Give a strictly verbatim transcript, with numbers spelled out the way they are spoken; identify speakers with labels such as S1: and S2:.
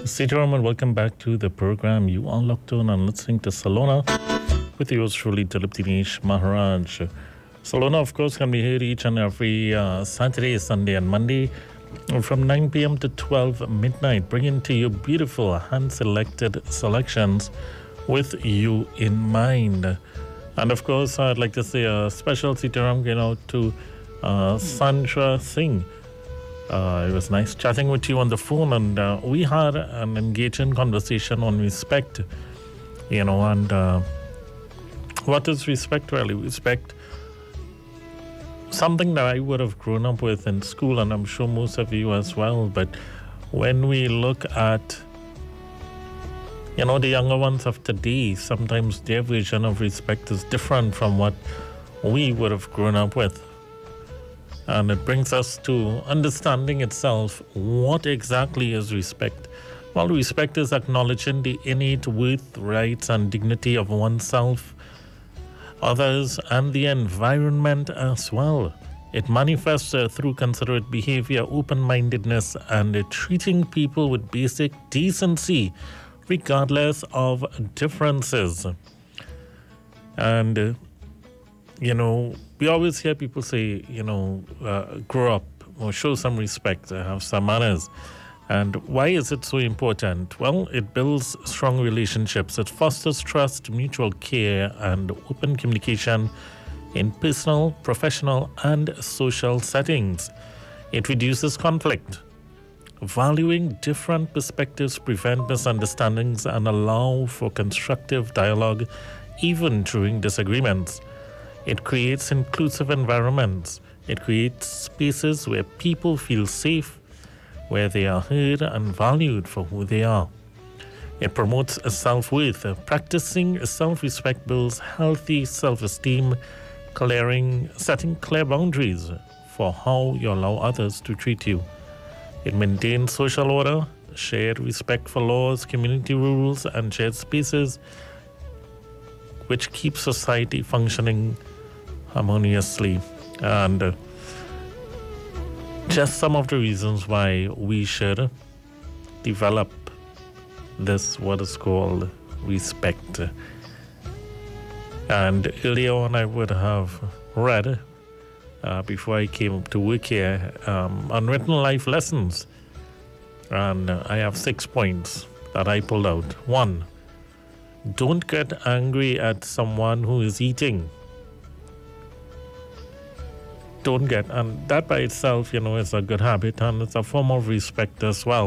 S1: Sitaram, and welcome back to the program. You are locked on and listening to Salona with yours truly, Dilip Dinesh Maharaj. Salona, of course, can be heard each and every uh, Saturday, Sunday, and Monday from nine p.m. to twelve midnight, bringing to you beautiful hand-selected selections with you in mind. And of course, I'd like to say a special Sitaram, you know, to uh, Sandra Singh. Uh, it was nice chatting with you on the phone, and uh, we had an engaging conversation on respect, you know, and uh, what is respect really? Respect, something that I would have grown up with in school, and I'm sure most of you as well. But when we look at, you know, the younger ones of today, sometimes their vision of respect is different from what we would have grown up with. And it brings us to understanding itself. What exactly is respect? Well, respect is acknowledging the innate worth, rights, and dignity of oneself, others, and the environment as well. It manifests uh, through considerate behavior, open-mindedness, and uh, treating people with basic decency, regardless of differences. And, uh, you know, we always hear people say, you know, uh, grow up or show some respect, uh, have some manners. And why is it so important? Well, it builds strong relationships. It fosters trust, mutual care, and open communication in personal, professional, and social settings. It reduces conflict. Valuing different perspectives prevent misunderstandings and allow for constructive dialogue even during disagreements. It creates inclusive environments. It creates spaces where people feel safe, where they are heard and valued for who they are. It promotes a self-worth. Practicing self-respect builds healthy self-esteem, clearing, setting clear boundaries for how you allow others to treat you. It maintains social order, shared respect for laws, community rules, and shared spaces, which keep society functioning harmoniously. And uh, just some of the reasons why we should develop this, what is called respect. And earlier on, I would have read, uh, before I came to work here, um, unwritten life lessons. And uh, I have six points that I pulled out. One, don't get angry at someone who is eating. Don't get, and that by itself, you know, is a good habit, and it's a form of respect as well.